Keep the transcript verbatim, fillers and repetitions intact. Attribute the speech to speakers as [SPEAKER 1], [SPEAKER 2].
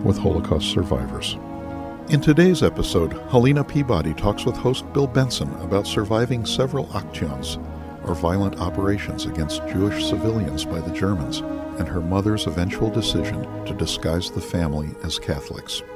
[SPEAKER 1] with Holocaust survivors. In today's episode, Helena Peabody talks with host Bill Benson about surviving several aktions, or violent operations against Jewish civilians by the Germans, and her mother's eventual decision to disguise the family as Catholics.